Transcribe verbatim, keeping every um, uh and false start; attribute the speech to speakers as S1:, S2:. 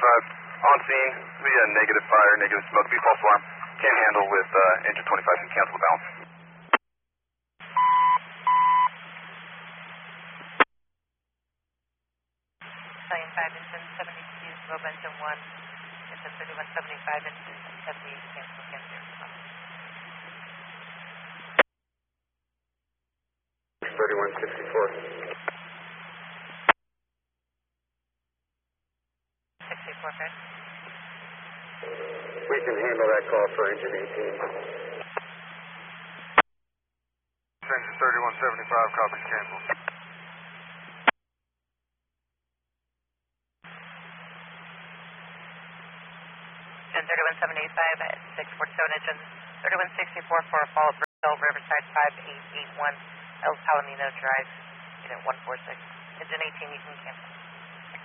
S1: twenty-five, on scene, we had negative fire, negative smoke, be false alarm. Can't handle with uh, engine twenty-five, can cancel the balance.
S2: Stallion five, engine seventy-two, Globe engine one, engine thirty-one seventy-five, engine seventy-eight, cancel, cancel.
S1: thirty-one sixty-four.
S2: sixty-four, good.
S1: We can handle that call for engine eighteen. Engine thirty-one seventy-five, copy, cancel.
S2: Engine thirty-one seventy-five at six forty-seven, engine thirty-one sixty-four for a fall at Brazil, Riverside five eight eight one, El Palomino Drive, unit one four six. Engine eighteen, you can cancel.